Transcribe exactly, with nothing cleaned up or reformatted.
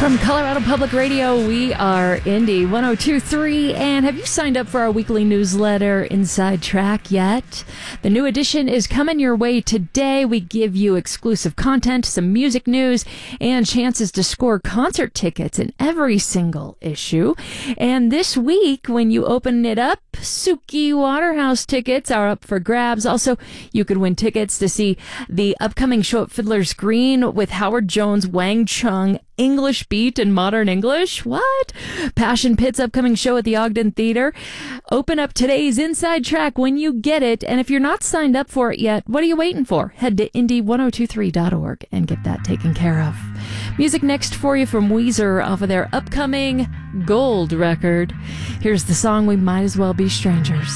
From Colorado Public Radio, we are Indy one oh two point three. And have you signed up for our weekly newsletter, Inside Track, yet? The new edition is coming your way today. We give you exclusive content, some music news, and chances to score concert tickets in every single issue. And this week, when you open it up, Suki Waterhouse tickets are up for grabs. Also, you could win tickets to see the upcoming show at Fiddler's Green with Howard Jones, Wang Chung, English Beat and Modern English. What? Passion Pit's upcoming show at the Ogden Theater. Open up today's Inside Track when you get it. And if you're not signed up for it yet, what are you waiting for? Head to indy ten twenty-three dot org and get that taken care of. Music next for you from Weezer off of their upcoming Gold record. Here's the song We Might As Well Be Strangers.